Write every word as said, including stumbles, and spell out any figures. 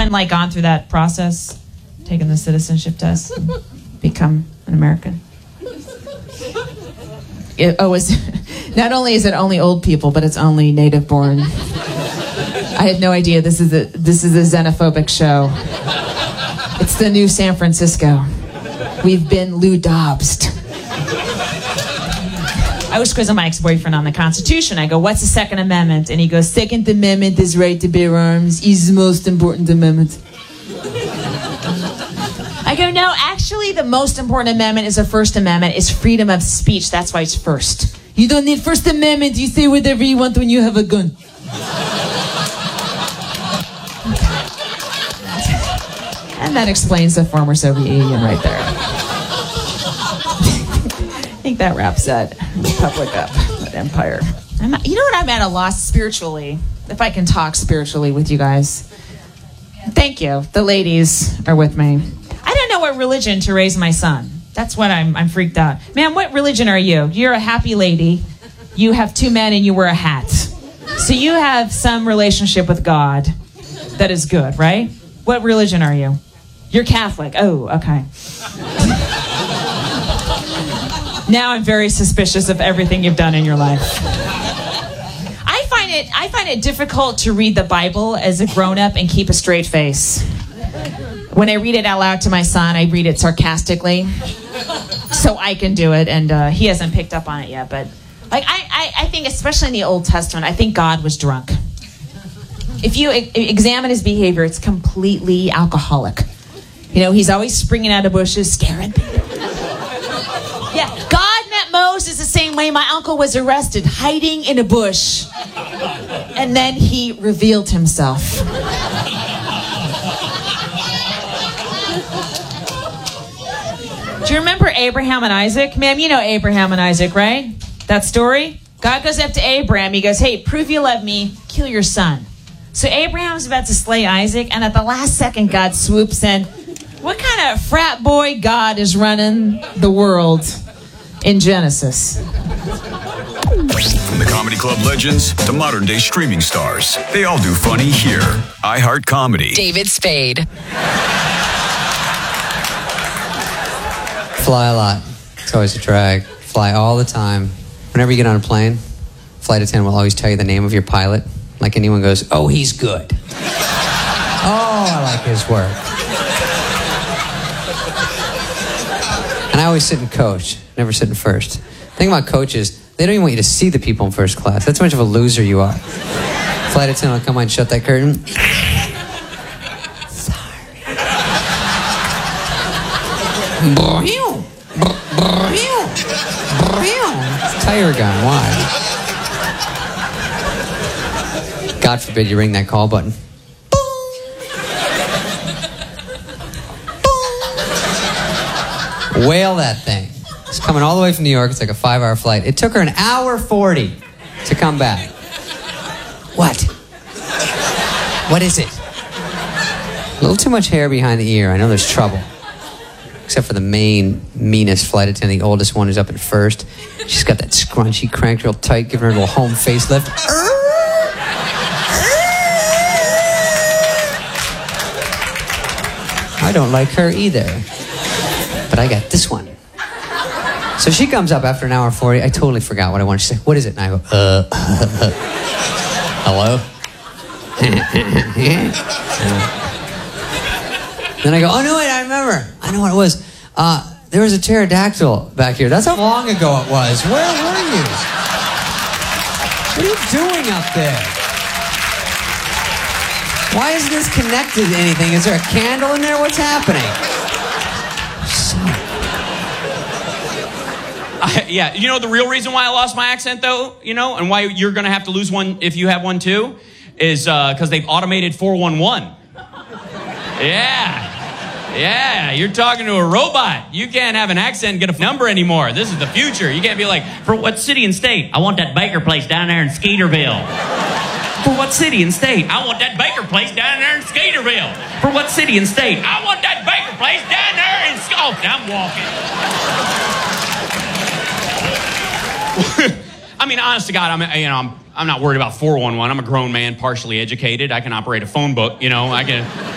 anyone like gone through that process, taken the citizenship test, and become an American? It, oh, it's, not only is it only old people, but it's only native-born. I had no idea this is a this is a xenophobic show. It's the new San Francisco. We've been Lou Dobbsed. I was quizzing my ex-boyfriend on the Constitution. I go, what's the Second Amendment? And he goes, Second Amendment is right to bear arms. Is the most important amendment. I go, no, actually the most important amendment is the First Amendment. It's freedom of speech. That's why it's first. You don't need First Amendment. You say whatever you want when you have a gun. And that explains the former Soviet Union right there. I think that wraps that republic up, that empire. I'm, you know what? I'm at a loss spiritually, if I can talk spiritually with you guys. Thank you. The ladies are with me. I don't know what religion to raise my son. That's what I'm, I'm freaked out. Man, what religion are you? You're a happy lady. You have two men and you wear a hat. So you have some relationship with God that is good, right? What religion are you? You're Catholic. Oh, okay. Now I'm very suspicious of everything you've done in your life. I find it I find it difficult to read the Bible as a grown-up and keep a straight face. When I read it out loud to my son, I read it sarcastically. So I can do it, and uh, he hasn't picked up on it yet. But like I, I, I think, especially in the Old Testament, I think God was drunk. If you e- examine his behavior, it's completely alcoholic. You know, he's always springing out of bushes, scaring people. Yeah, God met Moses the same way my uncle was arrested, hiding in a bush. And then he revealed himself. Do you remember Abraham and Isaac? Ma'am, you know Abraham and Isaac, right? That story? God goes up to Abraham. He goes, hey, prove you love me. Kill your son. So Abraham's about to slay Isaac, and at the last second, God swoops in. What kind of frat boy God is running the world in Genesis? From the Comedy Club legends to modern-day streaming stars, they all do funny here. iHeart Comedy. David Spade. Fly a lot. It's always a drag. Fly all the time. Whenever you get on a plane, flight attendant will always tell you the name of your pilot. Like anyone goes, oh, he's good. Oh, I like his work. And I always sit in coach, never sit in first. The thing about coaches, they don't even want you to see the people in first class. That's how much of a loser you are. Flight attendant will come on and shut that curtain. Sorry. It's a tire gun. Why? God forbid you ring that call button. Whale that thing. It's coming all the way from New York. It's like a five-hour flight. It took her an hour forty to come back. What? What is it? A little too much hair behind the ear. I know there's trouble. Except for the main, meanest flight attendant, the oldest one who's up at first. She's got that scrunchy cranked real tight, giving her a little home facelift. I don't like her either. But I got this one. So she comes up after an hour forty. I totally forgot what I wanted. She's like, what is it? And I go, uh, hello? Then I go, oh, no, wait, I remember. I know what it was. Uh, there was a pterodactyl back here. That's how long ago it was. Where were you? What are you doing up there? Why isn't this connected to anything? Is there a candle in there? What's happening? Uh, yeah, you know the real reason why I lost my accent, though, you know, and why you're going to have to lose one if you have one, too, is because uh, they've automated four one one. Yeah. Yeah, you're talking to a robot. You can't have an accent and get a number anymore. This is the future. You can't be like, for what city and state? I want that Baker place down there in Skeeterville. For what city and state? I want that Baker place down there in Skeeterville. For what city and state? I want that Baker place down there in Sk- Oh, I'm walking. I mean, honest to God, I'm, you know, I'm, I'm not worried about four one one. I'm a grown man, partially educated. I can operate a phone book, you know. I can...